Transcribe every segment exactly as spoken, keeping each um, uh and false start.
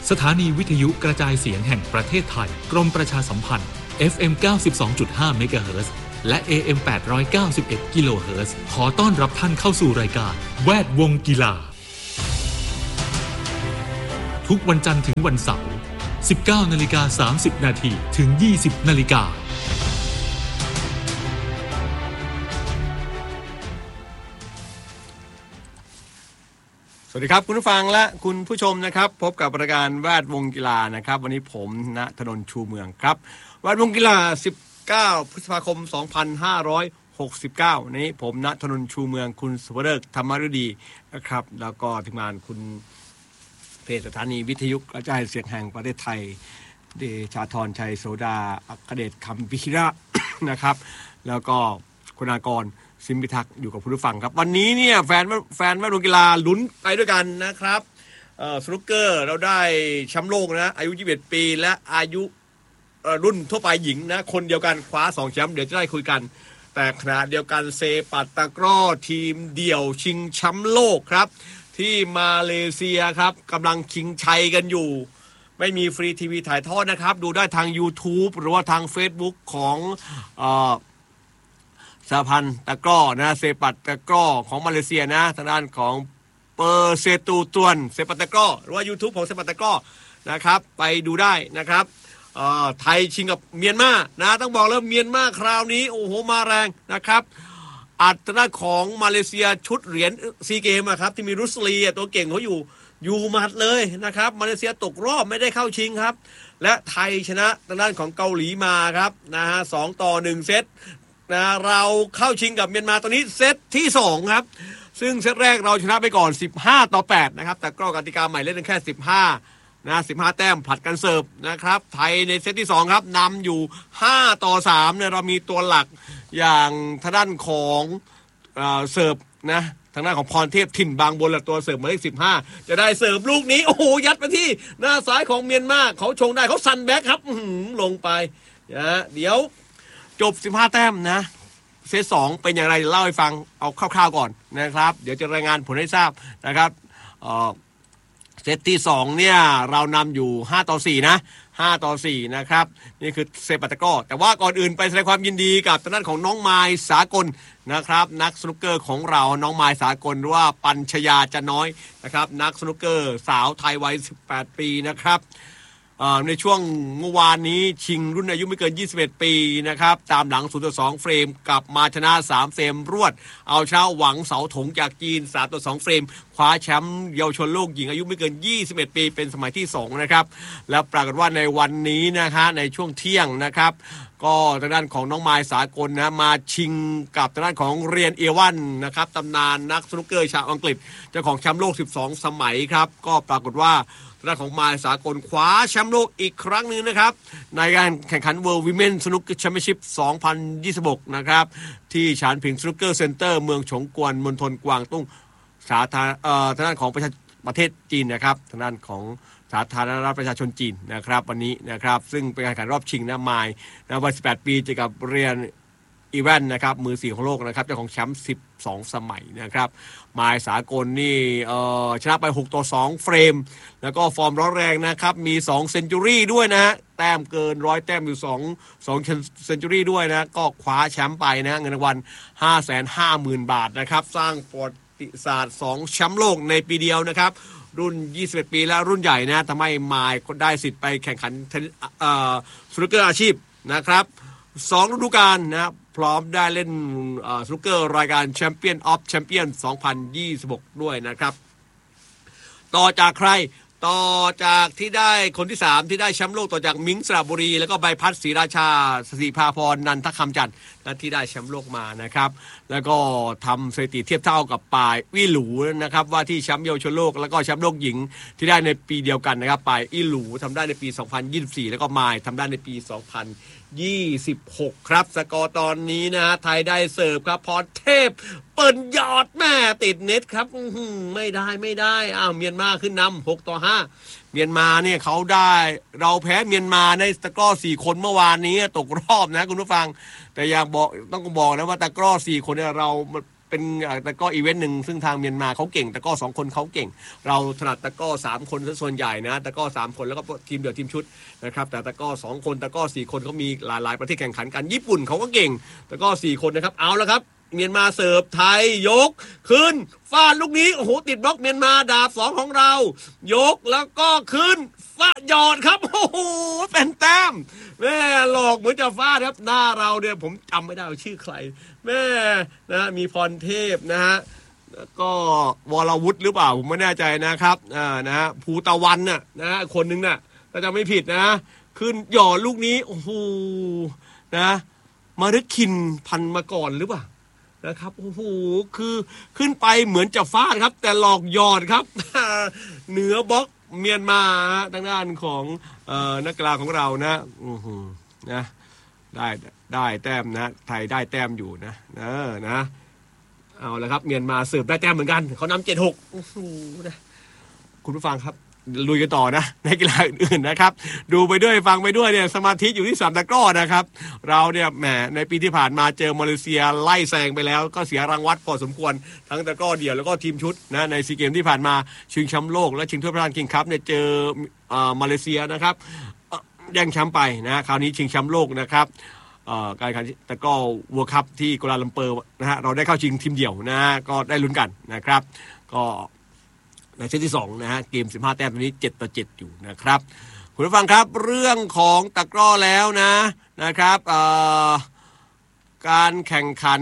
สถานีวิทยุกระจายเสียงแห่งประเทศไทยกรมประชาสัมพันธ์ เอฟ เอ็ม เก้าสิบสองจุดห้า เมกะเฮิรตซ์และ เอ เอ็ม แปดร้อยเก้าสิบเอ็ด กิโลเฮิรตซ์ขอต้อนรับท่านเข้าสู่รายการแวดวงกีฬาทุกวันจันทร์ถึงวันเสาร์ สิบเก้านาฬิกาสามสิบนาทีถึง ยี่สิบนาฬิกาสวัสดีครับคุณผู้ฟังและคุณผู้ชมนะครับพบกับรายการแวดวงกีฬานะครับวันนี้ผมณธนนท์ชูเมืองครับแวดวงกีฬาสิบเก้าพฤษภาคมสองพันห้าร้อยหกสิบเก้านี้ผมณธนนท์ชูเมืองคุณสุภเริกธรรมฤดีนะครับแล้วก็ทีมงานคุณเพจสถานีวิทยุกระจายเสียงแห่งประเทศไทยเดชาธรชัยโสดาอัครเดชคำพิชิระ นะครับแล้วก็คุณากรซิมพิทักษ์อยู่กับผู้ฟังครับวันนี้เนี่ยแฟนแฟนแวดวงกีฬาลุ้นไปด้วยกันนะครับเอ่อสนุกเกอร์เราได้แชมป์โลกนะอายุยี่สิบเอ็ดปีและอายุเอ่อรุ่นทั่วไปหญิงนะคนเดียวกันคว้าสองแชมป์เดี๋ยวจะได้คุยกันแต่ขณะเดียวกันเซปัตตะกร้อทีมเดี่ยวชิงแชมป์โลกครับที่มาเลเซียครับกำลังชิงชัยกันอยู่ไม่มีฟรีทีวีถ่ายทอดนะครับดูได้ทาง YouTube หรือว่าทาง Facebook ของเอ่อสหพันธ์ตะกร้อนะเซปัตตะกร้อของมาเลเซียนะทางด้านของเปอร์เซตูตวนเซปัตตะกร้อหรือว่า YouTube ของเซปัตตะกร้อนะครับไปดูได้นะครับเอ่อไทยชิงกับเมียนมานะต้องบอกแล้วเมียนมาคราวนี้โอ้โหมาแรงนะครับอัตราของมาเลเซียชุดเหรียญซีเกมอะครับที่มีรุสลีตัวเก่งเขาอยู่อยู่หมัดเลยนะครับมาเลเซียตกรอบไม่ได้เข้าชิงครับและไทยชนะทางด้านของเกาหลีมาครับนะฮะสองต่อหนึ่งเซตนะเราเข้าชิงกับเมียนมาตอนนี้เซตที่สองครับซึ่งเซตแรกเราชนะไปก่อนสิบห้าต่อแปดนะครับแต่ก็กติกาใหม่เล่นแค่สิบห้านะสิบห้าแต้มผลัดกันเสิร์ฟนะครับไทยในเซตที่สองครับนำอยู่ห้าต่อสามเนี่ยเรามีตัวหลักอย่างทางด้านของเอ่อเสิร์ฟนะทางด้านของพรเทพถิ่นบางบนและตัวเสิร์ฟหมายเลขสิบห้าจะได้เสิร์ฟลูกนี้โอ้โหยัดไปที่หน้าซ้ายของเมียนมาเขาชงได้เขาซันแบ็คครับลงไปนะเดี๋ยวจบสิบห้าแต้มนะเซตสองเป็นอย่างไรเล่าให้ฟังเอาคร่าวๆก่อนนะครับเดี๋ยวจะรายงานผลให้ทราบนะครับเอ่อเซตที่สองเนี่ยเรานำอยู่ห้าต่อสี่นะห้าต่อสี่นะครับนี่คือเซปัตตะกร้อแต่ว่าก่อนอื่นไปแสดงความยินดีกับทางด้านของน้องไมล์สากลนะครับนักสนุกเกอร์ของเราน้องไมล์สากลหรือว่าปัญชยาจะน้อยนะครับนักสนุกเกอร์สาวไทยวัยสิบแปดปีนะครับในช่วงเมื่อวานนี้ชิงรุ่นอายุไม่เกินยี่สิบเอ็ดปีนะครับตามหลังศูนย์ต่อสองเฟรมกลับมาชนะสามเฟรมรวดเอาชนะหวังเสาถงจากจีนสามต่อสองเฟรมคว้าแชมป์เยาวชนโลกหญิงอายุไม่เกินยี่สิบเอ็ดปีเป็นสมัยที่สองนะครับแล้วปรากฏว่าในวันนี้นะฮะในช่วงเที่ยงนะครับก็ทางด้านของน้องไมล์สากลนะมาชิงกับทางด้านของเรียนเอวันนะครับตำนานนักสนุกเกอร์ชาวอังกฤษเจ้าของแชมป์โลกสิบสองสมัยครับก็ปรากฏว่าทางด้านของไมล์สากลคว้าแชมป์โลกอีกครั้งนึงนะครับในการแข่งขัน World Women Snooker Championship สองพันยี่สิบหกนะครับที่ฉานผิงสนุกเกอร์เซ็นเตอร์เมืองฉงกวนมณฑลกวางตุ้งสาธารณเอ่อทางด้านของประชาประเทศจีนนะครับทางด้านของสาธารณรัฐประชาชนจีนนะครับวันนี้นะครับซึ่งเป็นการแข่งขันรอบชิงนะไมล์นะวัยสิบแปดปีเจอกับเรียนอีแวนนะครับมือสี่ของโลกนะครับเจ้าของแชมป์สิบสองสมัยนะครับไมล์สากลนี่เอ่อชนะไปหกต่อสองเฟรมแล้วก็ฟอร์มร้อนแรงนะครับมีสองเซนจูรี่ด้วยนะฮะแต้มเกินร้อยแต้มอยู่สอง สองเซนจูรี่ด้วยนะก็คว้าแชมป์ไปนะเงินรางวัล ห้าแสนห้าหมื่น บาทนะครับสร้างประวัติศาสตร์สองแชมป์โลกในปีเดียวนะครับรุ่นยี่สิบเอ็ดปีและรุ่นใหญ่นะทำให้ไมล์ได้สิทธิ์ไปแข่งขันเอ่อสนุกเกอร์อาชีพนะครับสองฤดูกาลนะครับพร้อมได้เล่นสนุกเกอร์รายการแชมเปี้ยนออฟแชมเปี้ยนสองพันยี่สิบหกด้วยนะครับต่อจากใครต่อจากที่ได้คนที่สามที่ได้แชมป์โลกต่อจากมิงสระบุรีแล้วก็ใบพัดศรีราชาศรีภาพรนันทคำจันทร์และที่ได้แชมป์โลกมานะครับแล้วก็ทำสถิติเทียบเท่ากับปายวี่หลูนะครับว่าที่แชมป์เยาวชนโลกแล้วก็แชมป์โลกหญิงที่ได้ในปีเดียวกันนะครับปายวี่หลูทำได้ในปีสองพันยี่สิบสี่แล้วก็มายทำได้ในปีสองพันยี่สิบหกครับสกอร์ตอนนี้นะไทยได้เสิร์ฟครับพรเทพเปิดยอดแม่ติดเน็ตครับไม่ได้ไม่ได้อ้าวเมียนมาขึ้นนำหกต่อห้าเมียนมาเนี่ยเขาได้เราแพ้เมียนมาในตะกร้อสี่คนเมื่อวานนี้ตกรอบนะคุณผู้ฟังแต่อยากบอกต้องบอกนะว่าตะกร้อสี่คนเนี่ยเราเเป็นตะก้ออีเวนต์หนึ่งซึ่งทางเมียนมาเขาเก่งตะก้อสองคนเขาเก่งเราถนัดตะก้อสามคนส่วนใหญ่นะตะก้อสามคนแล้วก็ทีมเดี่ยวทีมชุดนะครับแต่ตะก้อสองคนตะก้อสี่คนเขามีหลายๆประเทศแข่งขันกันญี่ปุ่นเขาก็เก่งตะก้อสี่คนนะครับเอาละครับเมียนมาเสิร์ฟไทยยกขึ้นฟาดลูกนี้โอ้โหติดบล็อกเมียนมาดาบสองของเรายกแล้วก็ขึ้นฟาดหยอดครับโอ้โหเป็นแต้มแม่หลอกเหมือนจะฟาดครับหน้าเราเนี่ยผมจำไม่ได้ชื่อใครแม่นะมีพรเทพนะฮะก็วรวุฒิหรือเปล่าผมไม่แน่ใจนะครับอ่านะฮะภูตะวันน่ะนะคนนึงน่ะถ้าจะไม่ผิดนะขึ้นหยอดลูกนี้โอ้โหนะมารึคินพันมาก่อนหรือเปล่านะครับโอ้โหคือขึ้นไปเหมือนจะฟาดครับแต่หลอกหยอดครับเหนือบล็อกเมียนมาทางด้านของเอ่อนักกีฬาของเรานะอือหือนะได้ได้แต้มนะไทยได้แต้มอยู่นะเออนะเอาละครับเมียนมาเสิร์ฟได้แต้มเหมือนกันเขานำเจ็ดหกโอ้โหนะคุณผู้ฟังครับลุยกันต่อนะในกีฬาอื่นๆนะครับดูไปด้วยฟังไปด้วยเนี่ยสมาธิอยู่ที่สามตะกร้อนะครับเราเนี่ยแหมในปีที่ผ่านมาเจอมาเลเซียไล่แซงไปแล้วก็เสียรางวัลพอสมควรทั้งตะกร้อเดี่ยวแล้วก็ทีมชุดนะในซีเกมที่ผ่านมาชิงแชมป์โลกและชิงถ้วยพระราชทานคิงส์คัพเนี่ยเจอมาเลเซียนะครับแย่งแชมป์ไปนะคราวนี้ชิงแชมป์โลกนะครับการแข่งขันตะกร้อเวิลด์คัพที่กัวลาลัมเปอร์นะฮะเราได้เข้าชิงทีมเดี่ยวนะก็ได้ลุ้นกันนะครับก็ในเซตที่สองนะฮะเกมสิบห้าแต้มตอนนี้เจ็ดต่อเจ็ดอยู่นะครับคุณผู้ฟังครับเรื่องของตะกร้อแล้วนะนะครับการแข่งขัน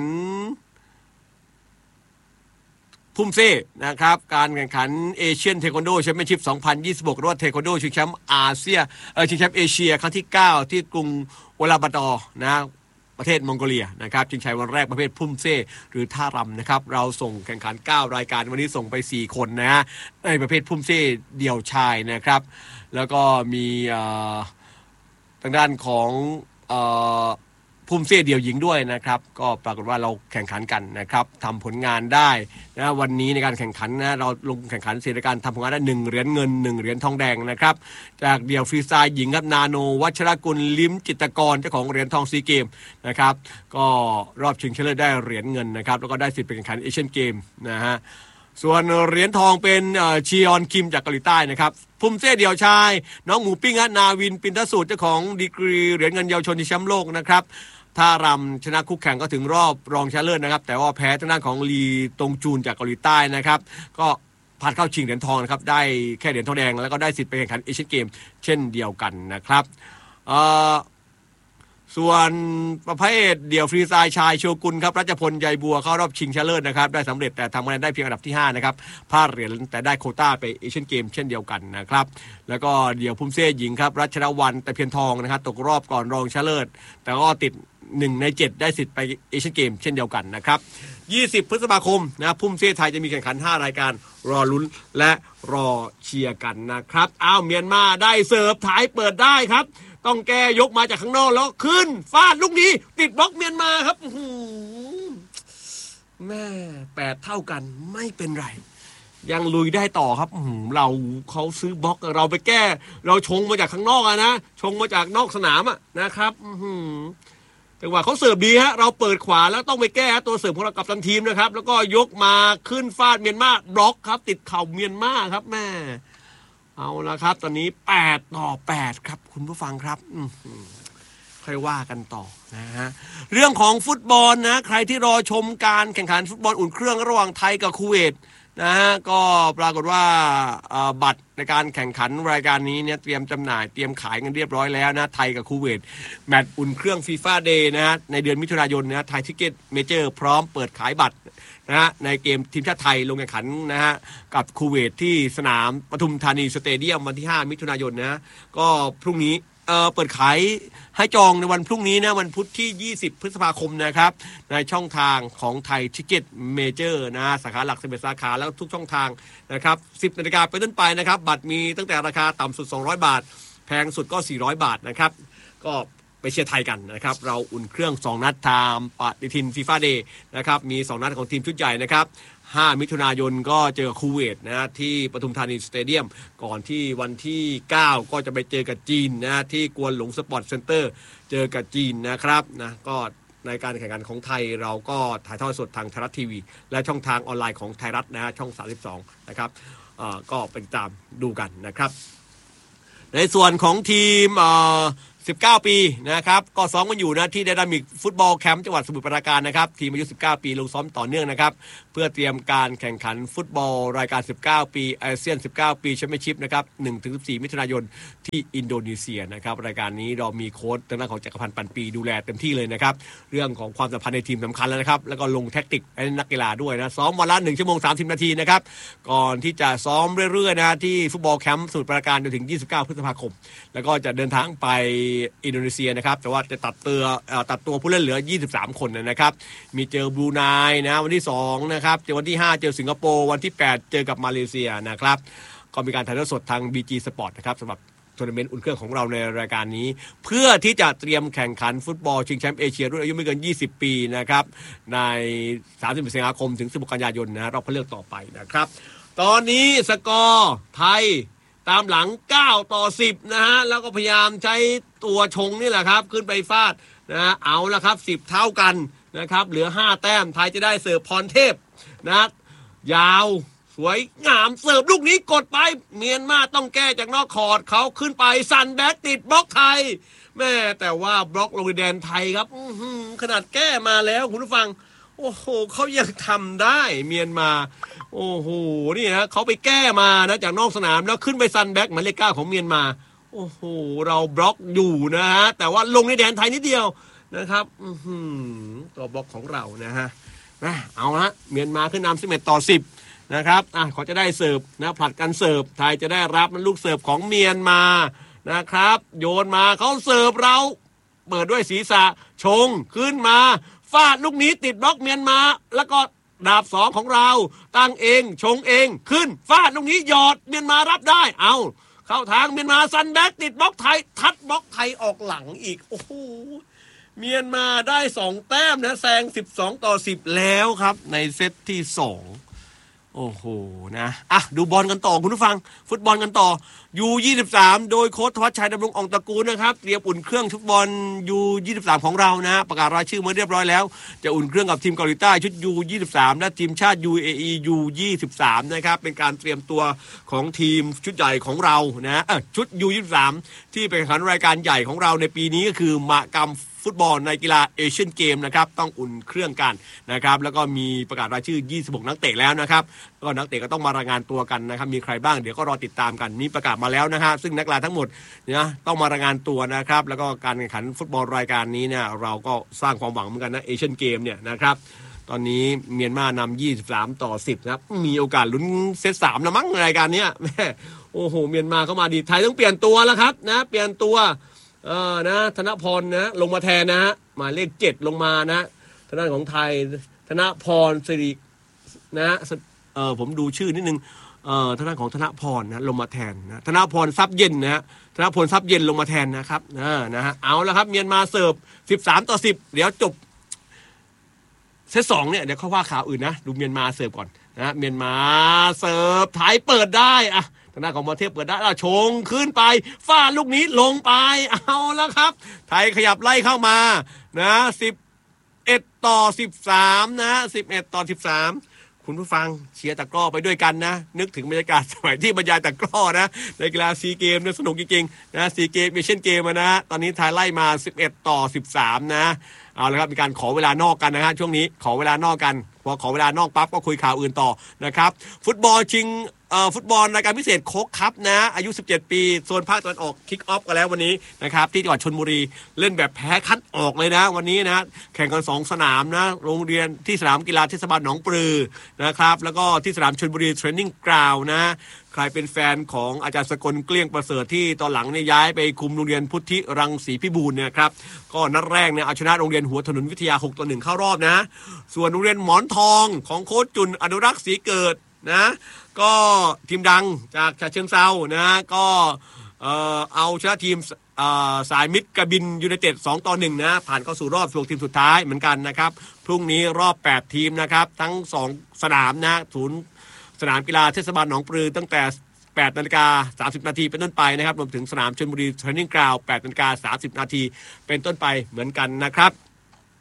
พุ่มเซ่นะครับการแข่งขันเอเชียนเทควันโดแชมเปี้ยนชิพสองพันยี่สิบหกหรือว่าเทควันโดชิงแชมป์อาเซียเออชิงแชมป์เอเชียครั้งที่เก้าที่กรุงอูลาบาตอร์นะประเทศมองโกเลียนะครับชิงชัยวันแรกประเภทพุ่มเซ่หรือท่ารำนะครับเราส่งแข่งขันเก้ารายการวันนี้ส่งไปสี่คนนะฮะในประเภทพุ่มเซ่เดี่ยวชายนะครับแล้วก็มีทางด้านของพุ่มเซ่เดี่ยวหญิงด้วยนะครับก็ปรากฏว่าเราแข่งขันกันนะครับทำผลงานได้นะวันนี้ในการแข่งขันนะเราลงแข่งขันเสร็จในการทำผลงานได้หนึ่งเหรียญเงินหนึ่งเหรียญทองแดงนะครับจากเดี่ยวฟรีสไตล์หญิงครับนาโนวัชรกุลลิ้มจิตรกรเจ้าของเหรียญทองซีเกมนะครับก็รอบชิงชนะเลิศได้เหรียญเงินนะครับแล้วก็ได้สิทธิ์ไปแข่งขันเอเชียนเกมนะฮะส่วนเหรียญทองเป็นชีออนคิมจากเกาหลีใต้นะครับพุ่มเซ่เดี่ยวชายน้องหมูปิ้งนาวินปินทสูตรเจ้าของดีกรีเหรียญเงินเยาวชนที่แชมป์โลกนะครับท่ารำชนะคู่แข่งก็ถึงรอบรองชนะเลิศนะครับแต่ว่าแพ้ทางด้านของลีตงจูนจากเกาหลีใต้นะครับก็ผ่านเข้าชิงเหรียญทองนะครับได้แค่เหรียญทองแดงแล้วก็ได้สิทธิ์ไปแข่งขันเอเชียนเกมเช่นเดียวกันนะครับส่วนประเภทเดี่ยวฟรีสไตล์ชายโชกุนครับรัชพลใยบัวเข้ารอบชิงชนะเลิศนะครับได้สำเร็จแต่ทำคะแนนได้เพียงอันดับที่ห้านะครับพลาดเหรียญแต่ได้โควต้าไปเอเชียนเกมเช่นเดียวกันนะครับแล้วก็เดี่ยวพุ่มเซ่หญิงครับรัชรวรรณแต่เพียรทองนะครับตกรอบก่อนรองชนะเลิศแต่ก็ติดหนึ่งในเจ็ดได้สิทธิ์ไปเอเชียนเกมเช่นเดียวกันนะครับยี่สิบพฤษภาคมนะพุ่มเซ่ไทยจะมีแข่งขันห้ารายการรอลุ้นและรอเชียร์กันนะครับอ้าวเมียนมาได้เสิร์ฟท้ายเปิดได้ครับต้องแก้ยกมาจากข้างนอกแล้วขึ้นฟาดลูกนี้ติดบล็อกเมียนมาครับโอ้โหแม่แปดเท่ากันไม่เป็นไรยังลุยได้ต่อครับเราเขาซื้อบล็อกเราไปแก้เราชงมาจากข้างนอกอะนะชงมาจากนอกสนามอะนะครับแต่ว่าเขาเสิร์ฟดีฮะเราเปิดขวาแล้วต้องไปแก้ตัวเสิร์ฟของเรากับทันทีมนะครับแล้วก็ยกมาขึ้นฟาดเมียนมาบล็อกครับติดเข่าเมียนมาครับแม่เอาละครับตอนนี้แปดต่อแปดครับคุณผู้ฟังครับค่อยว่ากันต่อนะฮะเรื่องของฟุตบอลนะใครที่รอชมการแข่งขันฟุตบอลอุ่นเครื่องระหว่างไทยกับคูเวตนะฮะก็ปรากฏว่าบัตรในการแข่งขันรายการนี้เนี่ยเตรียมจำหน่ายเตรียมขายกันเรียบร้อยแล้วนะไทยกับคูเวตแมตช์อุ่นเครื่องฟีฟ่าเดย์นะฮะในเดือนมิถุนายนนะไทยทิกเก็ตเมเจอร์พร้อมเปิดขายบัตรนะฮะในเกมทีมชาติไทยลงแข่งขันนะฮะกับคูเวตที่สนามปทุมธานีสเตเดียมวันที่ห้ามิถุนายนนะก็พรุ่งนี้เอ่อเปิดขายให้จองในวันพรุ่งนี้นะวันพุธที่ยี่สิบพฤษภาคมนะครับในช่องทางของไทยทิกเก็ตเมเจอร์นะสาขาหลักสิบเอ็ดสาขาแล้วทุกช่องทางนะครับสิบนาฬิกาไปต้นไปนะครับบัตรมีตั้งแต่ราคาต่ำสุดสองร้อยบาทแพงสุดก็สี่ร้อยบาทนะครับก็ไปเชียร์ไทยกันนะครับเราอุ่นเครื่องสองนัดตามปฏิทินฟีฟ่าเดย์นะครับมีสองนัดของทีมชุดใหญ่นะครับห้ามิถุนายนก็เจอคูเวตนะที่ปทุมธานีสเตเดียมก่อนที่วันที่เก้าก็จะไปเจอกับจีนนะที่กวนหลงสปอร์ตเซ็นเตอร์เจอกับจีนนะครับนะก็ในการแข่งขันของไทยเราก็ถ่ายทอดสดทางไทยรัฐทีวีและช่องทางออนไลน์ของไทยรัฐนะฮะช่องสามสิบสองนะครับก็ไปติดตามดูกันนะครับในส่วนของทีมสิบเก้าปีนะครับก็ซ้อมกันอยู่นะที่ไดนามิกฟุตบอลแคมป์จังหวัดสมุทรปราการนะครับทีมอายุสิบเก้าปีลงซ้อมต่อเนื่องนะครับเพื่อเตรียมการแข่งขันฟุตบอลรายการสิบเก้าปีอาเซียนสิบเก้าปีแชมเปี้ยนชิพนะครับ หนึ่งถึงสิบสี่ มิถุนายนที่อินโดนีเซียนะครับรายการนี้เรามีโค้ชทางด้านของจักรพันธ์ปันปีดูแลเต็มที่เลยนะครับเรื่องของความสัมพันธ์ในทีมสำคัญแล้วนะครับแล้วก็ลงแท็กติกให้นักกีฬาด้วยนะซ้อมวันละหนึ่งชั่วโมงสามสิบนาทีนะครับก่อนที่จะซ้อมเรื่อยๆนะที่ฟุตบอลแคมป์สมุทรปราการจนถึงยี่สิบเก้าพฤษภาคมแล้วก็จะเดินทางไปอินโดนีเซียนะครับแต่ว่าจะตัดตัวตัดตัวผู้เล่นเหลือยี่สิบสามคนนะครับมีเจอบรูไนนะวันที่สองนะครับเจอวันที่ห้าเจอสิงคโปร์วันที่แปดเจอกับมาเลเซียนะครับก็มีการถ่ายทอดสดทาง บี จี Sport นะครับสำหรับทัวร์นาเมนต์อุ่นเครื่องของเราในรายการนี้เพื่อที่จะเตรียมแข่งขันฟุตบอลชิงแชมป์เอเชียรุ่นอายุไม่เกินยี่สิบปีนะครับในสามสิบสิงหาคมถึงสิบหกกันยายนนะรอบคัดเลือกต่อไปนะครับตอนนี้สกอร์ไทยตามหลังเก้าต่อสิบนะฮะแล้วก็พยายามใช้ตัวชงนี่แหละครับขึ้นไปฟาดนะเอาละครับสิบเท่ากันนะครับเหลือห้าแต้มไทยจะได้เสิร์ฟพรเทพนะยาวสวยงามเสิร์ฟลูกนี้กดไปเมียนมาต้องแก้จากนอกคอร์ตเขาขึ้นไปซันแบ็กติดบล็อกไทยแม่แต่ว่าบล็อกลงในแดนไทยครับขนาดแก้มาแล้วคุณผู้ฟังโอ้โหเขายังทำได้เมียนมาโอ้โหนี่ฮะเขาไปแก้มานะจากนอกสนามแล้วขึ้นไปซันแบ็กหมายเลขเก้าของเมียนมาโอ้โหเราบล็อกอยู่นะฮะแต่ว่าลงในแดนไทยนิดเดียวนะครับตัวบล็อกของเรานะฮะนะเอาละเมียนมาขึ้นนำสิบเอ็ดต่อสิบนะครับอ่ะเขาจะได้เสิร์ฟนะผลัดกันเสิร์ฟไทยจะได้รับมันลูกเสิร์ฟของเมียนมานะครับโยนมาเขาเสิร์ฟเราเปิดด้วยศีรษะชงขึ้นมาฟาดลูกนี้ติดบล็อกเมียนมาแล้วก็ดาบสองของเราตั้งเองชงเองขึ้นฟาดลูกนี้หยอดเมียนมารับได้เอาเข้าทางเมียนมาซันแบ็กติดบล็อกไทยทัดบล็อกไทยออกหลังอีกโอ้โหเมียนมาได้สองแต้มนะแซงสิบสองต่อสิบแล้วครับในเซตที่สองโอ้โหนะอ่ะดูบอลกันต่อคุณผู้ฟังฟุตบอลกันต่อ ยู ยี่สิบสาม โดยโค้ชธวัชชัยดำรงอ่องตระกูลนะครับเตรียมอุ่นเครื่องฟุตบอล ยู ยี่สิบสาม ของเรานะประกาศรายชื่อมาเรียบร้อยแล้วจะอุ่นเครื่องกับทีมเกาหลีใต้ชุด ยู ยี่สิบสาม และทีมชาติ ยู เอ อี ยู ยี่สิบสาม นะครับเป็นการเตรียมตัวของทีมชุดใหญ่ของเรานะเออชุด ยู ยี่สิบสาม ที่เป็นแข่งขันรายการใหญ่ของเราในปีนี้ก็คือมหกรรมฟุตบอลในกีฬาเอเชียนเกมนะครับต้องอุ่นเครื่องกันนะครับแล้วก็มีประกาศรายชื่อยี่สิบหกนักเตะแล้วนะครับก็นักเตะก็ต้องมารายงานตัวกันนะครับมีใครบ้างเดี๋ยวก็รอติดตามกันนี่ประกาศมาแล้วนะฮะซึ่งนักกีฬาทั้งหมดเนี่ยต้องมารายงานตัวนะครับแล้วก็การแข่งขันฟุตบอลรายการนี้เนี่ยเราก็สร้างความหวังเหมือนกันนะเอเชียนเกมเนี่ยนะครับตอนนี้เมียนมานำยี่สิบสามต่อสิบครับมีโอกาสลุ้นเซตสามนะมั้งรายการนี้แม่โอ้โหเมียนมาเข้ามาดีไทยต้องเปลี่ยนตัวแล้วครับนะเปลี่ยนตัวเออนะธนพรนะลงมาแทนนะฮะหมายเลขเจ็ดลงมานะทางด้านของไทยธนพรสิรินะเออผมดูชื่อนิดนึงเอ่อทางด้านของธนพรนะลงมาแทนนะธนพรทรัพย์เย็นนะฮะธนพรทรัพย์เย็นลงมาแทนนะครับนะนะฮะเอาละครับเมียนมาเสิร์ฟสิบสามต่อสิบเดี๋ยวจบเซตสองเนี่ยเดี๋ยวเขาว่าข่าวอื่นนะดูเมียนมาเสิร์ฟก่อนนะเมียนมาเสิร์ฟไทยเปิดได้อะทางด้านของประเทศเปิดได้แล้วชงขึ้นไปฟาดลูกนี้ลงไปเอาแล้วครับไทยขยับไล่เข้ามานะสิบเอ็ดต่อสิบสามนะสิบเอ็ดต่อสิบสามคุณผู้ฟังเชียร์ตะกร้อไปด้วยกันนะนึกถึงบรรยากาศสมัยที่บรรยายตะกร้อนะในกีฬาซีเกมเนี่ยสนุกจริงๆนะซีเกมเอเชียนเกมนะตอนนี้ไทยไล่มาสิบเอ็ดต่อสิบสามนะเอาละครับมีการขอเวลานอกกันนะฮะช่วงนี้ขอเวลานอกกันพอขอเวลานอกปั๊บก็คุยข่าวอื่นต่อนะครับฟุตบอลชิงเอ่อฟุตบอลรายการพิเศษโค้กคัพนะอายุสิบเจ็ดปีโซนภาคตะวันออกคิกออฟกันแล้ววันนี้นะครับที่จังหวัดชลบุรีเล่นแบบแพ้คัดออกเลยนะวันนี้นะแข่งกันสองสนามนะโรงเรียนที่สนามกีฬาเทศบาลหนองปลือนะครับแล้วก็ที่สนามชลบุรีเทรนนิ่งกราวน์นะใครเป็นแฟนของอาจารย์สกลเกลี้ยงประเสริฐที่ตอนหลังเนี่ยย้ายไปคุมโรงเรียนพุทธิรังสีพิบูลเนี่ยครับก็นัดแรกเนี่ยเอาชนะโรงเรียนหัวถนนวิทยาหกต่อหนึ่งเข้ารอบนะส่วนโรงเรียนหมอนทองของโค้ชจุนอนุรักษ์ศรีเกิดนะก็ทีมดังจากฉะเชิงเทรานะก็เอ่อเอาชนะทีมเอ่อสายมิตรกบินยูไนเต็ดสองต่อหนึ่งนะผ่านเข้าสู่รอบสิบหกทีมสุดท้ายเหมือนกันนะครับพรุ่งนี้รอบแปดทีมนะครับทั้งสองสนามนะศูนย์สนามกีฬาเทศบาลหนองปลือตั้งแต่แปดนาฬิกาสามสิบนาทีเป็นต้นไปนะครับรวมถึงสนามชลบุรีเทรนนิ่งกราวด์แปดนาฬิกาสามสิบนาทีเป็นต้นไปเหมือนกันนะครับ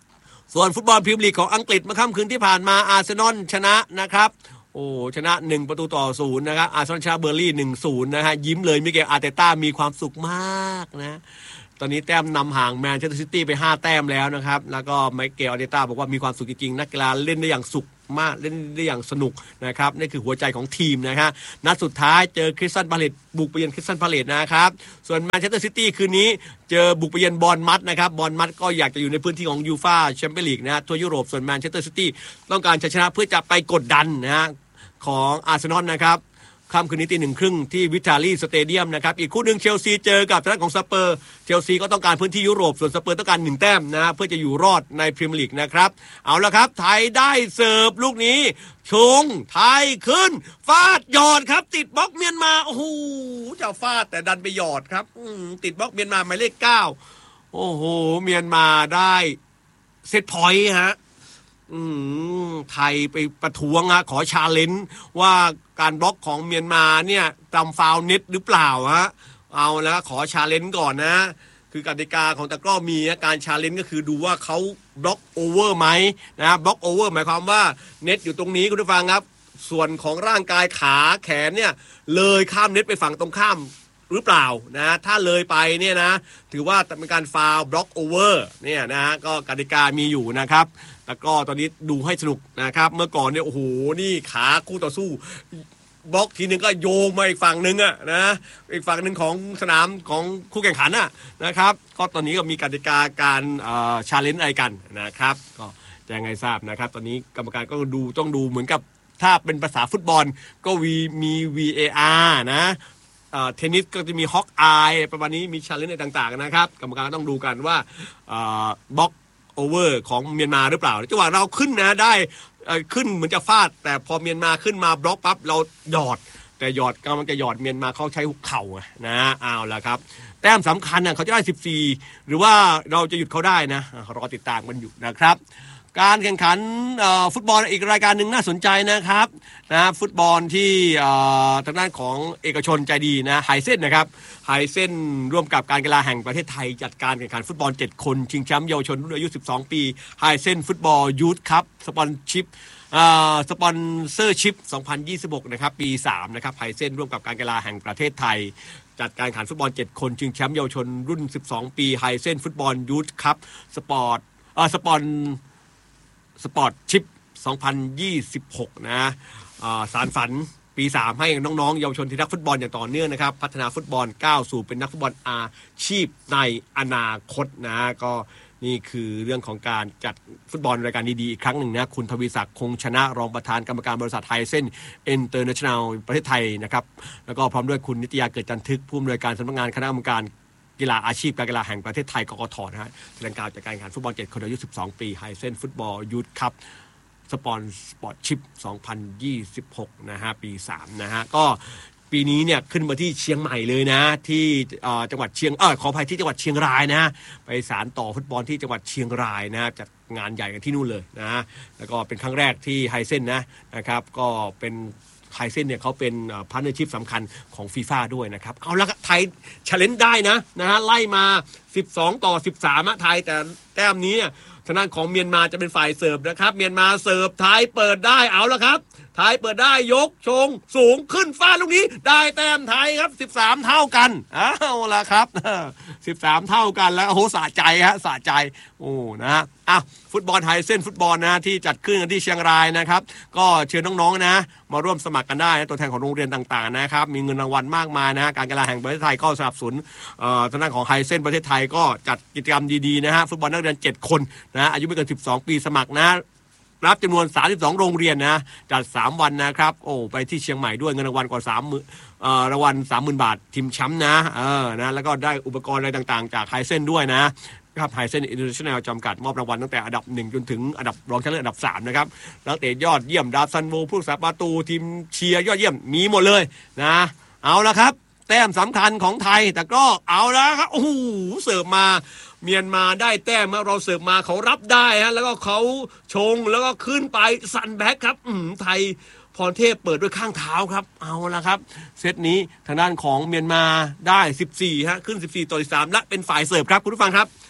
ส่วนฟุตบอลพรีเมียร์ลีกของอังกฤษเมื่อค่ำคืนที่ผ่านมาอาร์เซนอลชนะนะครับโอ้ชนะหนึ่งประตูต่อศูนย์นะครับอาร์เซนอลชนะเบอร์ลี่ หนึ่งศูนย์ นะฮะยิ้มเลยมิเกลอาร์เตต้ามีความสุขมากนะตอนนี้แต้มนำห่างแมนเชสเตอร์ซิตี้ไปห้าแต้มแล้วนะครับแล้วก็มิเกลอาร์เตต้าบอกว่ามีความสุขจริงๆนักกีฬาเล่นได้อย่างสุขมากเล่นได้อย่างสนุกนะครับนี่คือหัวใจของทีมนะฮะนัดสุดท้ายเจอคริสตัลพาเลซบุกไปเยือนคริสตัลพาเลซนะครับส่วนแมนเชสเตอร์ซิตี้คืนนี้เจอบุกไปเยือนบอร์นมัธนะครับบอร์นมัธก็อยากจะอยู่ในพื้นที่ของยูฟ่าแชมเปี้ยนลีกนะฮะทั่วยุโรปส่วนแมนเชสเตอร์ซิตี้ต้องการชัยชนะเพื่อจะไปกดดันนะฮะของอาร์เซนอลนะครับค่ำคืนนี้ตีหนึ่งครึ่งที่วิตาลีสเตเดียมนะครับอีกคู่หนึ่งเชลซีเจอกับทางด้านของสเปอร์เชลซีก็ต้องการพื้นที่ยุโรปส่วนสเปอร์ต้องการหนึ่งแต้มนะเพื่อจะอยู่รอดในพรีเมียร์ลีกนะครับเอาละครับไทยได้เสิร์ฟลูกนี้ชงไทยขึ้นฟาดหยอดครับติดบล็อกเมียนมาโอ้โหจะฟาดแต่ดันไปหยอดครับติดบล็อกเมียนมาหมายเลขเก้าโอ้โหเมียนมาได้เซตพอยต์ฮะอืมไทยไปประท้วงฮะขอชาเลนจ์ว่าการบล็อกของเมียนมาเนี่ยตามฟาวล์เน็ตหรือเปล่าฮะเอาแล้วขอชาเลนจ์ก่อนนะคือกติกาของตะกร้อมีการชาเลนจ์ก็คือดูว่าเขาบล็อกโอเวอร์ไหมนะบล็อกโอเวอร์หมายความว่าเน็ตอยู่ตรงนี้คุณผู้ฟังครับส่วนของร่างกายขาแขนเนี่ยเลยข้ามเน็ตไปฝั่งตรงข้ามหรือเปล่านะถ้าเลยไปเนี่ยนะถือว่าเป็นการฟาวล์บล็อกโอเวอร์เนี่ยนะก็กติกามีอยู่นะครับแต่ก็ตอนนี้ดูให้สนุกนะครับเมื่อก่อนเนี่ยโอ้โหนี่ขาคู่ต่อสู้บล็อกทีนึงก็โยงมาอีกฝั่งนึงอะนะอีกฝั่งนึงของสนามของคู่แข่งขันอะนะครับก็ตอนนี้ก็มีกติกาการเอ่อชาเลนจ์อะไรกันนะครับก็จะยังไงทราบนะครับตอนนี้กรรมการก็ดูต้องดูเหมือนกับถ้าเป็นภาษาฟุตบอลก็วีมี วี เอ อาร์ นะเทนนิสก็จะมีฮอกอายประมาณนี้มีชาเลนจ์อะไรต่างๆนะครับกรรมการต้องดูกันว่าบล็อกโอเวอร์ของเมียนมาหรือเปล่าจังหวะเราขึ้นนะได้ขึ้นเหมือนจะฟาดแต่พอเมียนมาขึ้นมาบล็อกปั๊บเราหยอดแต่หยอดกำลังจะหยอดเมียนมาเขาใช้หุกเข่านะเอาละครับแต้มสำคัญนะเขาจะได้สิบสี่หรือว่าเราจะหยุดเขาได้นะรอติดตามกันอยู่นะครับการแข่งขันฟุตบอลอีกรายการหนึ่งน่าสนใจนะครับนะฟุตบอลที่ทางด้านของเอกชนใจดีนะไฮเส้นนะครับไฮเส้นร่วมกับการกีฬาแห่งประเทศไทยจัดการแข่งขันฟุตบอลเจ็ดคนชิงแชมป์เยาวชนรุ่นอายุสิบสองปีไฮเส้นฟุตบอลยูทคัพสปอนชิพสปอนเซอร์ชิพสองพันยี่สิบหกนะครับปีสามนะครับไฮเส้นร่วมกับการกีฬาแห่งประเทศไทยจัดการแข่งขันฟุตบอลเจ็ดคนชิงแชมป์เยาวชนรุ่นสิบสองปีไฮเส้นฟุตบอลยูทคัพสปอร์ตเอ่อสปอนสปอร์ตชิพสองพันยี่สิบหกนะสารฝันปีสามให้น้องๆเยาวชนที่รักฟุตบอลอย่างต่อเนื่องนะครับพัฒนาฟุตบอลก้าวสู่เป็นนักฟุตบอลอาชีพในอนาคตนะก็นี่คือเรื่องของการจัดฟุตบอลรายการดีๆอีกครั้งหนึ่งนะคุณทวีศักดิ์คงชนะรองประธานกรรมการบริษัทไทยเส้นเอ็นเตอร์เนชั่นแนลประเทศไทยนะครับแล้วก็พร้อมด้วยคุณนิตยาเกิดจันทึกผู้อำนวยการสำนักงานคณะกรรมการกีฬาอาชีพการกีฬาแห่งประเทศไทยกกทนะฮะแถลงการจากการแข่งขันฟุตบอลเจ็ดคนอายุสิบสองปีไฮเส้นฟุตบอลยูทคัพสปอนสปอร์ตชิพสองพันยี่สิบหกนะฮะปีสามนะฮะก็ปีนี้เนี่ยขึ้นมาที่เชียงใหม่เลยนะที่จังหวัดเชียงเออขออภัยที่จังหวัดเชียงรายนะไปสานต่อฟุตบอลที่จังหวัดเชียงรายนะจัดงานใหญ่กันที่นู่นเลยนะแล้วก็เป็นครั้งแรกที่ไฮเส้นนะนะครับก็เป็นไทยเส้นเนี่ยเขาเป็นพาร์ทเนอร์ชิพสำคัญของฟีฟ่าด้วยนะครับเอาละไทยเชลเลนจ์ได้นะนะฮะไล่มาสิบสองต่อสิบสามนะไทยแต่แต้มนี้เนี่ยทางด้านของเมียนมาจะเป็นฝ่ายเสิร์ฟนะครับเมียนมาเสิร์ฟไทยเปิดได้เอาละครับไทยเปิดได้ยกชงสูงขึ้นฟาดลูกนี้ได้แต้มไทยครับสิบสามเท่ากันเอาละครับสิบสามเท่ากันแล้วโอ้โหสะใจฮะสะใจโอ้นะฮะอ่ะฟุตบอลไทยเส้นฟุตบอลนะที่จัดขึ้นกันที่เชียงรายนะครับก็เชิญน้องๆนะมาร่วมสมัครกันได้นะตัวแทนของโรงเรียนต่างๆนะครับมีเงินรางวัลมากมายนะการกีฬาแห่งประเทศไทยก็สนับสนุนเอ่อทางด้านของไทยเส้นประเทศไทยก็จัดกิจกรรมดีๆนะฮะฟุตบอลนักเรียนเจ็ดคนนะอายุไม่เกินสิบสองปีสมัครนะรับจำนวนสามสิบสองโรงเรียนนะจัดสามวันนะครับโอ้ไปที่เชียงใหม่ด้วยเงินรางวัลกว่าสามหมื่นเอ่อรางวัล สามหมื่น บาททีมแชมป์นะเออนะแล้วก็ได้อุปกรณ์อะไรต่างๆจากไฮเส้นด้วยนะครับไฮเส้นอินเตอร์เนชั่นแนลจำกัดมอบรางวัลตั้งแต่อันดับหนึ่งจนถึงอันดับรองชนะเลิศอันดับสามนะครับนักเตะยอดเยี่ยมดาวซันโวผู้รักษาประตูทีมเชียร์ยอดเยี่ยมมีหมดเลยนะเอาละครับแต้มสำคัญของไทยแต่ก็เอาแล้วครับโอ้โหเสิร์ฟมาเมียนมาได้แต้มเมื่อเราเสิร์ฟมาเขารับได้ฮะแล้วก็เขาชงแล้วก็ขึ้นไปซันแบ็คครับอืมไทยพรเทพเปิดด้วยข้างเท้าครับเอาละครับเซตนี้ทางด้านของเมียนมาได้สิบสี่ฮะขึ้นสิบสี่ต่อสิบสามและเป็นฝ่ายเสิร์ฟครับคุณผู้ฟังครับ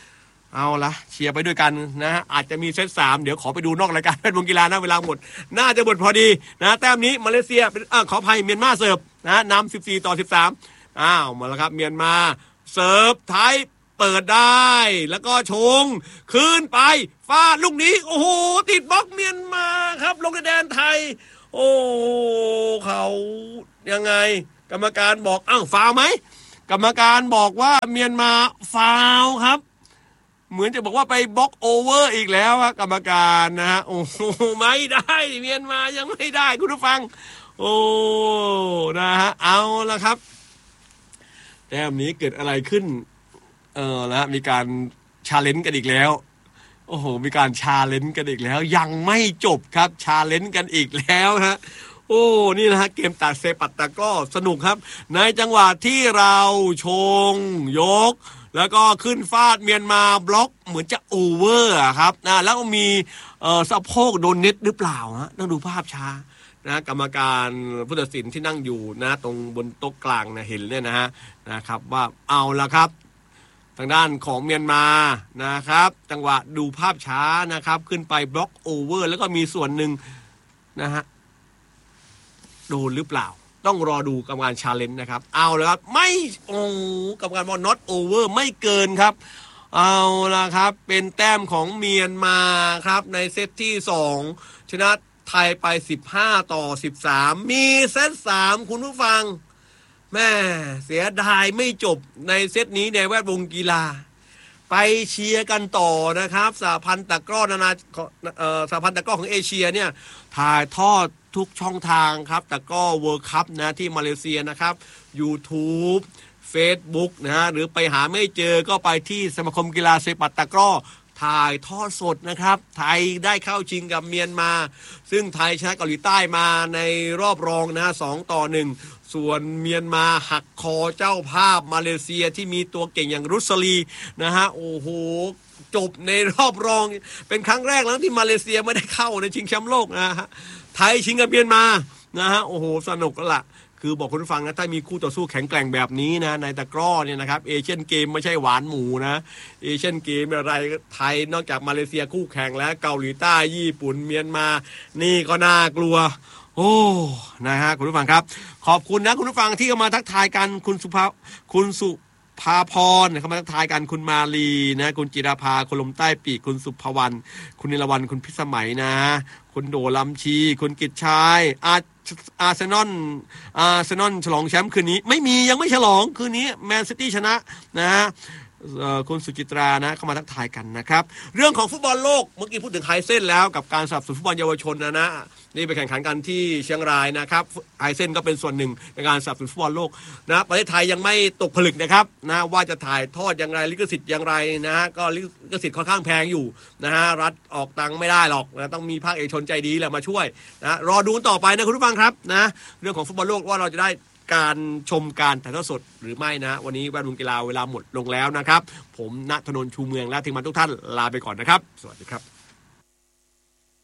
เอาละเชียร์ไปด้วยกันนะฮะอาจจะมีเซตสามเดี๋ยวขอไปดูนอกรายการแวดวงกีฬานะเวลาหมดน่าจะหมดพอดีนะแต้มนี้มาเลเซียเป็นขออภัยเมียนมาเสิร์ฟนะนำสิบสี่ต่อสิบสามอ้าวมาแล้วครับเมียนมาเสิร์ฟท้ายเปิดได้แล้วก็ชงขึ้นไปฟาดลูกนี้โอ้โหติดบล็อกเมียนมาครับลงในแดนไทยโอ้เขายังไงกรรมการบอกอ้าวฟาวไหมกรรมการบอกว่าเมียนมาฟาวครับเหมือนจะบอกว่าไปบล็อกโอเวอร์อีกแล้วครับกรรมการนะฮะโอ้โหไม่ได้เมียนมายังไม่ได้คุณผู้ฟังโอ้นะฮะเอาละครับแต้มนี้เกิดอะไรขึ้นเออแล้วมีการชาเลนจ์กันอีกแล้วโอ้โหมีการชาเลนจ์กันอีกแล้วยังไม่จบครับชาเลนจ์กันอีกแล้วฮะโอ้นี่นะฮะเกมตัดเซปัตตะกร้อสนุกครับในจังหวะที่เราชงยกแล้วก็ขึ้นฟาดเมียนมาบล็อกเหมือนจะโอเวอร์ครับนะแล้วมีเอ่อสะโพกโดนเน็ตหรือเปล่าฮะต้องดูภาพช้านะกรรมการผู้ตัดสินที่นั่งอยู่นะตรงบนโต๊ะกลางนะเห็นเนี่ยนะฮะนะครับว่าเอาละครับทางด้านของเมียนมานะครับจังหวะดูภาพช้านะครับขึ้นไปบล็อกโอเวอร์แล้วก็มีส่วนหนึ่งนะฮะโดนหรือเปล่าต้องรอดูกรรมการชาเลนจ์นะครับเอาละครับไม่โอ้กรรมการบอก not over ไม่เกินครับเอาละครับเป็นแต้มของเมียนมาครับในเซตที่สองชนะไทยไปสิบห้าต่อสิบสามมีเซตสามคุณผู้ฟังแม่เสียดายไม่จบในเซตนี้ในแวดวงกีฬาไปเชียร์กันต่อนะครับสหพันธ์ตะกร้อนานาเอ่อสหพันธ์ตะกร้อของเอเชียเนี่ยถ่ายทอดทุกช่องทางครับตะกร้อเวิลด์คัพนะที่มาเลเซียนะครับ YouTube Facebook นะฮะหรือไปหาไม่เจอก็ไปที่สมาคมกีฬาเซปัตตะกร้อถ่ายทอดสดนะครับไทยได้เข้าชิงกับเมียนมาซึ่งไทยชนะเกาหลีใต้มาในรอบรองนะสองต่อหนึ่งส่วนเมียนมาหักคอเจ้าภาพมาเลเซียที่มีตัวเก่งอย่างรุสลีนะฮะโอ้โหจบในรอบรองเป็นครั้งแรกแล้วที่มาเลเซียไม่ได้เข้าในชิงแชมป์โลกนะฮะไทยชิงกับเมียนมานะฮะโอ้โหสนุกแล้วล่ะคือบอกคุณฟังนะถ้ามีคู่ต่อสู้แข็งแกร่งแบบนี้นะในตะกร้อเนี่ยนะครับเอเชียนเกมไม่ใช่หวานหมูนะเอเชียนเกมอะไรไทยนอกจากมาเลเซียคู่แข่งแล้วเกาหลีใต้ญี่ปุ่นเมียนมานี่ก็น่ากลัวโอ้นะฮะคุณผู้ฟังครับขอบคุณนะคุณผู้ฟังที่เข้ามาทักทายกันคุณสุภาคุณสุภาพรเข้ามาทักทายกันคุณมาลีนะคุณจิราภาคุณลมใต้ปีกคุณสุภวรรณคุณนิรวรรณคุณพิสมัยนะคุณโดลำชีคุณกิจชัยอาอาร์เซนอลอาร์เซนอลฉลองแชมป์คืนนี้ไม่มียังไม่ฉลองคืนนี้แมนซิตี้ชนะนะฮะคุณสุจิตรานะเข้ามาทักทายกันนะครับเรื่องของฟุตบอลโลกเมื่อกี้พูดถึงไฮเซนแล้วกับการสนับสนุนฟุตบอลเยาวชนนะนะนี่ไปแข่งขันกันที่เชียงรายนะครับไฮเซนก็เป็นส่วนหนึ่งในการสนับสนุนฟุตบอลโลกนะประเทศไทยยังไม่ตกผลึกนะครับนะว่าจะถ่ายทอดอย่างไรลิขสิทธิ์อย่างไรนะฮะก็ลิขสิทธิ์ค่อนข้างแพงอยู่นะฮะรัฐออกตังค์ไม่ได้หรอกนะต้องมีภาคเอกชนใจดีแหละมาช่วยนะรอดูต่อไปนะคุณผู้ฟังครับนะเรื่องของฟุตบอลโลกว่าเราจะได้การชมการถ่ายทอดสดหรือไม่นะวันนี้แวดวงกีฬาเวลาหมดลงแล้วนะครับผมณถนนชูเมืองและทีมงานทุกท่านลาไปก่อนนะครับสวัสดีครับ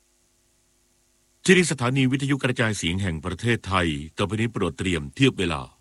ที่นี่สถานีวิทยุกระจายเสียงแห่งประเทศไทยต่อไปนี้โปรดเตรียมเทียบเวลา